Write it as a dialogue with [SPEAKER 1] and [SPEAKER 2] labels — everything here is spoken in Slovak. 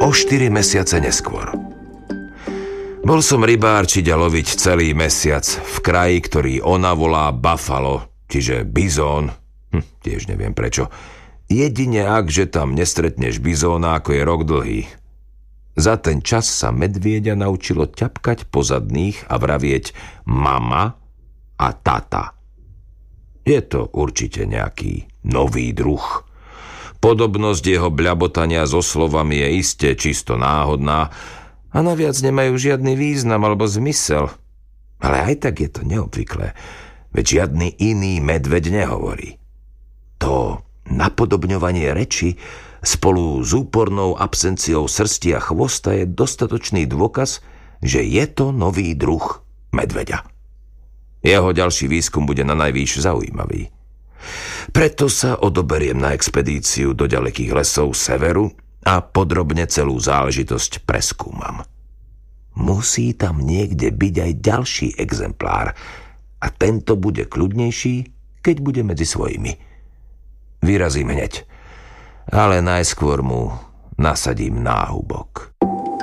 [SPEAKER 1] O 4 mesiace neskôr. Bol som rybárčiť a loviť celý mesiac v kraji, ktorý ona volá Buffalo, čiže bizón. Tiež neviem prečo. Jedine ak, že tam nestretneš bizóna, ako je rok dlhý. Za ten čas sa medvieďa naučilo ťapkať po zadných a vravieť mama a tata. Je to určite nejaký nový druh. Podobnosť jeho bľabotania so slovami je iste čisto náhodná a naviac nemajú žiadny význam alebo zmysel. Ale aj tak je to neobvyklé, veď žiadny iný medveď nehovorí. To napodobňovanie reči spolu s úpornou absenciou srsti a chvosta je dostatočný dôkaz, že je to nový druh medveďa. Jeho ďalší výskum bude nanajvýš zaujímavý. Preto sa odoberiem na expedíciu do ďalekých lesov severu a podrobne celú záležitosť preskúmam. Musí tam niekde byť aj ďalší exemplár a tento bude kľudnejší, keď bude medzi svojimi. Vyrazím hneď, ale najskôr mu nasadím náhubok.